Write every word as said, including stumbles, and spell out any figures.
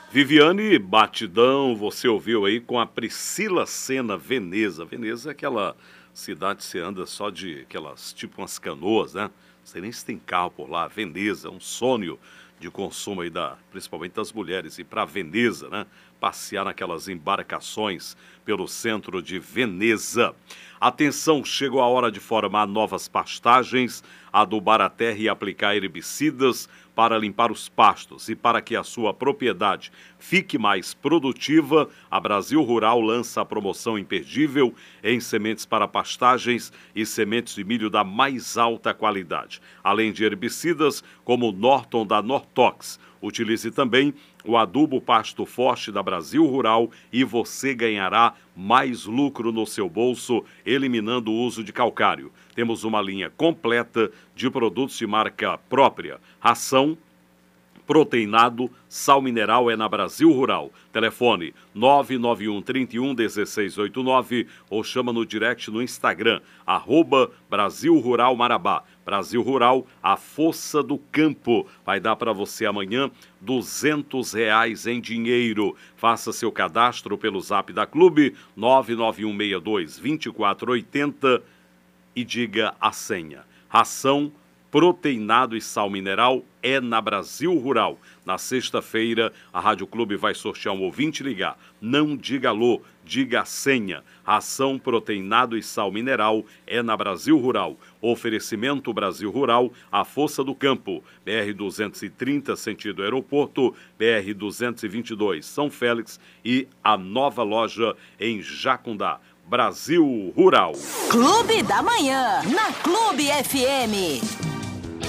Viviane Batidão, você ouviu aí com a Priscila Senna, Veneza. Veneza é aquela cidade que você anda só de aquelas, tipo umas canoas, né? Não sei nem se tem carro por lá. Veneza é um sonho de consumo aí, da, principalmente das mulheres, ir para Veneza, né? Passear naquelas embarcações pelo centro de Veneza. Atenção, chegou a hora de formar novas pastagens, adubar a terra e aplicar herbicidas para limpar os pastos. E para que a sua propriedade fique mais produtiva, a Brasil Rural lança a promoção imperdível em sementes para pastagens e sementes de milho da mais alta qualidade. Além de herbicidas como o Norton da Nortox. Utilize também o adubo Pasto Forte da Brasil Rural e você ganhará mais lucro no seu bolso, eliminando o uso de calcário. Temos uma linha completa de produtos de marca própria. Ração, proteinado, sal mineral é na Brasil Rural. Telefone nove nove um, trinta e um, dezesseis oitenta e nove ou chama no direct no Instagram, arroba Brasil Rural Marabá. Brasil Rural, a força do campo. Vai dar para você amanhã duzentos reais em dinheiro. Faça seu cadastro pelo zap da Clube nove nove um seis dois, dois quatro oito zero e diga a senha. Ração, proteinado e sal mineral é na Brasil Rural. Na sexta-feira, a Rádio Clube vai sortear um ouvinte ligar. Não diga alô, diga a senha. Ração, proteinado e sal mineral é na Brasil Rural. Oferecimento Brasil Rural, a força do campo. B R duzentos e trinta, sentido aeroporto, B R duzentos e vinte e dois, São Félix e a nova loja em Jacundá. Brasil Rural. Clube da Manhã, na Clube F M.